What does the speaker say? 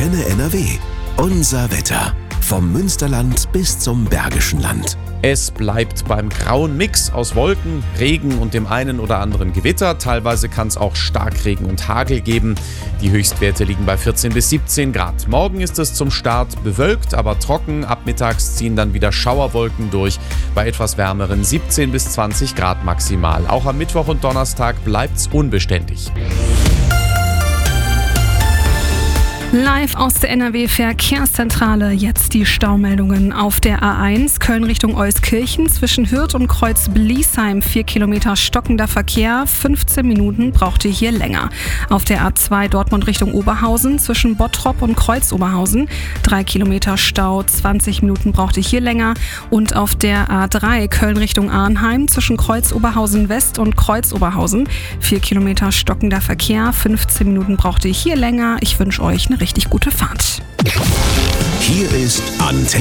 Antenne NRW. Unser Wetter. Vom Münsterland bis zum Bergischen Land. Es bleibt beim grauen Mix aus Wolken, Regen und dem einen oder anderen Gewitter. Teilweise kann es auch Starkregen und Hagel geben. Die Höchstwerte liegen bei 14 bis 17 Grad. Morgen ist es zum Start bewölkt, aber trocken. Ab mittags ziehen dann wieder Schauerwolken durch bei etwas wärmeren 17 bis 20 Grad maximal. Auch am Mittwoch und Donnerstag bleibt es unbeständig. Live aus der NRW-Verkehrszentrale jetzt die Staumeldungen auf der A1 Köln Richtung Euskirchen zwischen Hürth und Kreuz-Bliesheim 4 Kilometer stockender Verkehr, 15 Minuten braucht ihr hier länger. Auf der A2 Dortmund Richtung Oberhausen zwischen Bottrop und Kreuz-Oberhausen 3 Kilometer Stau, 20 Minuten braucht ihr hier länger. Und auf der A3 Köln Richtung Arnheim zwischen Kreuz-Oberhausen West und Kreuz-Oberhausen 4 Kilometer stockender Verkehr, 15 Minuten braucht ihr hier länger. Ich wünsche euch eine richtig gute Fahrt. Hier ist Antenne.